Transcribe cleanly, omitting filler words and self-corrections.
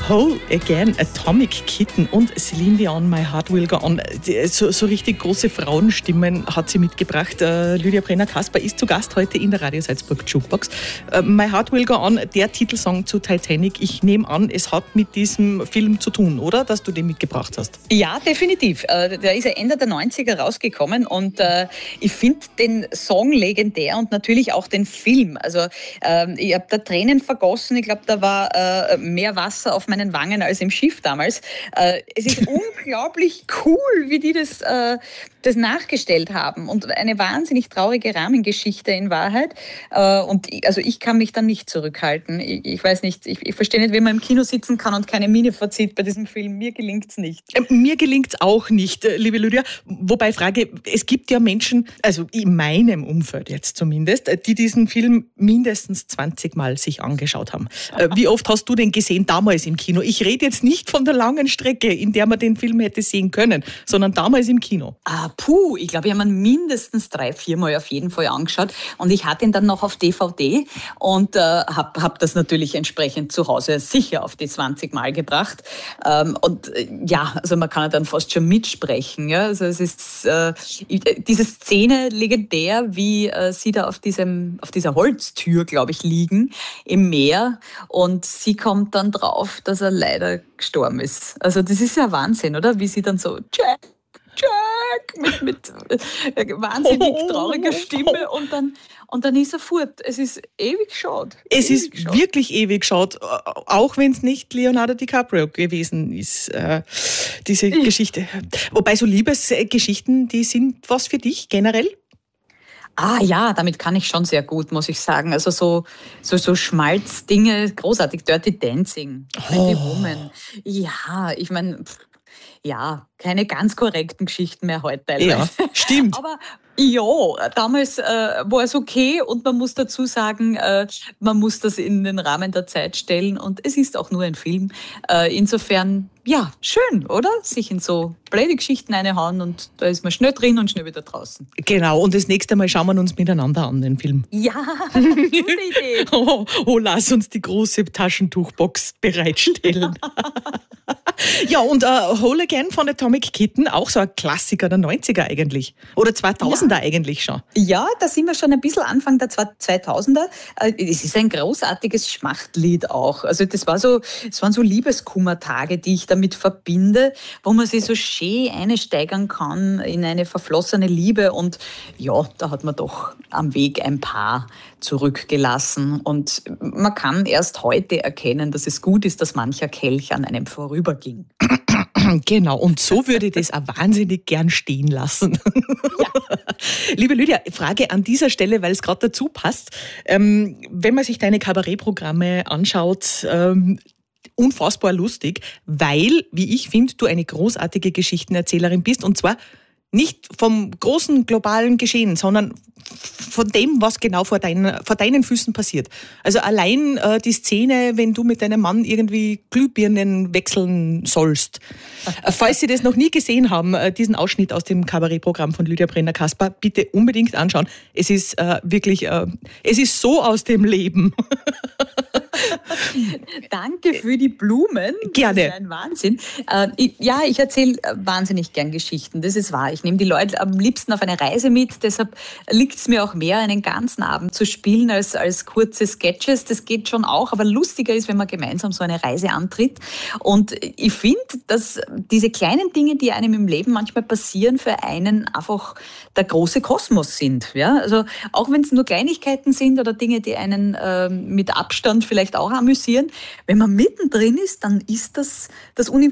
Whole Again, Atomic Kitten und Celine Dion, My Heart Will Go On. So richtig große Frauenstimmen hat sie mitgebracht. Lydia Brenner-Kasper ist zu Gast heute in der Radio Salzburg Jukebox. My Heart Will Go On, der Titelsong zu Titanic. Ich nehme an, es hat mit diesem Film zu tun, oder? Dass du den mitgebracht hast. Ja, definitiv. Der ist ja Ende der 90er rausgekommen und ich finde den Song legendär und natürlich auch den Film. Also ich habe da Tränen vergossen. Ich glaube, da war mehr Wasser auf meinen Wangen als im Schiff damals. Es ist unglaublich cool, wie die das nachgestellt haben und eine wahnsinnig traurige Rahmengeschichte in Wahrheit. Ich kann mich dann nicht zurückhalten. Ich weiß nicht, ich verstehe nicht, wie man im Kino sitzen kann und keine Miene verzieht bei diesem Film. Mir gelingt's nicht. Mir gelingt's auch nicht, liebe Lydia. Wobei Frage, es gibt ja Menschen, also in meinem Umfeld jetzt zumindest, die diesen Film mindestens 20 Mal sich angeschaut haben. Wie oft hast du den gesehen damals im Kino? Ich rede jetzt nicht von der langen Strecke, in der man den Film hätte sehen können, sondern damals im Kino. Ich glaube, ich habe ihn mindestens 3-4 Mal auf jeden Fall angeschaut und ich hatte ihn dann noch auf DVD und hab das natürlich entsprechend zu Hause sicher auf die 20 Mal gebracht. Also man kann ja dann fast schon mitsprechen. Ja? Also es ist diese Szene legendär, wie sie da auf dieser Holztür, glaube ich, liegen im Meer und sie kommt dann drauf, dass er leider gestorben ist. Also das ist ja Wahnsinn, oder? Wie sie dann so Jack mit wahnsinnig trauriger Stimme und dann ist er fort. Es ist ewig schade. Es ist wirklich ewig schade, auch wenn es nicht Leonardo DiCaprio gewesen ist, diese Geschichte. Wobei so Liebesgeschichten, die sind was für dich generell? Ja, damit kann ich schon sehr gut, muss ich sagen. Also so Schmalzdinge, großartig. Dirty Dancing, Pretty Woman. Ja, ich meine, keine ganz korrekten Geschichten mehr heute teilweise. Ja, stimmt. Aber ja, damals war es okay und man muss dazu sagen, man muss das in den Rahmen der Zeit stellen und es ist auch nur ein Film. Insofern, ja, schön, oder? Sich in so blöde Geschichten reinhauen und da ist man schnell drin und schnell wieder draußen. Genau, und das nächste Mal schauen wir uns miteinander an, den Film. Ja, gute Idee. Lass uns die große Taschentuchbox bereitstellen. Ja, und Whole Again von Atomic Kitten, auch so ein Klassiker der 90er eigentlich. Oder 2000er eigentlich schon. Ja, da sind wir schon ein bisschen Anfang der 2000er. Es ist ein großartiges Schmachtlied auch. Also es waren so Liebeskummertage, die ich damit verbinde, wo man sich so schön einsteigern kann in eine verflossene Liebe. Und ja, da hat man doch am Weg ein Paar zurückgelassen. Und man kann erst heute erkennen, dass es gut ist, dass mancher Kelch an einem vorüberging. Genau, und so würde ich das auch wahnsinnig gern stehen lassen. Ja. Liebe Lydia, Frage an dieser Stelle, weil es gerade dazu passt. Wenn man sich deine Kabarettprogramme anschaut, unfassbar lustig, weil, wie ich finde, du eine großartige Geschichtenerzählerin bist, und zwar nicht vom großen globalen Geschehen, sondern von dem, was genau vor deinen Füßen passiert. Also allein die Szene, wenn du mit deinem Mann irgendwie Glühbirnen wechseln sollst. Falls Sie das noch nie gesehen haben, diesen Ausschnitt aus dem Kabarettprogramm von Lydia Brenner-Kasper, bitte unbedingt anschauen. Es ist wirklich, es ist so aus dem Leben. Danke für die Blumen. Gerne. Das ist ein Wahnsinn. Ich erzähle wahnsinnig gern Geschichten, das ist wahr. Ich nehme die Leute am liebsten auf eine Reise mit, deshalb liegt es mir auch mehr, einen ganzen Abend zu spielen als kurze Sketches. Das geht schon auch, aber lustiger ist, wenn man gemeinsam so eine Reise antritt. Und ich finde, dass diese kleinen Dinge, die einem im Leben manchmal passieren, für einen einfach der große Kosmos sind. Ja? Also auch wenn es nur Kleinigkeiten sind oder Dinge, die einen mit Abstand vielleicht auch amüsieren, wenn man mittendrin ist, dann ist das Universum